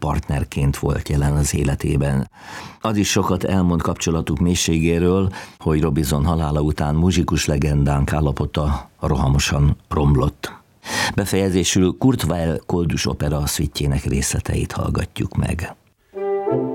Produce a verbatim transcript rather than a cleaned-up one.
partnerként volt jelen az életében. Az is sokat elmond kapcsolatuk mélységéről, hogy Robinson halála után muzsikus legendánk állapota rohamosan romlott. Befejezésül Kurt Weill koldus opera szüitjének részleteit hallgatjuk meg.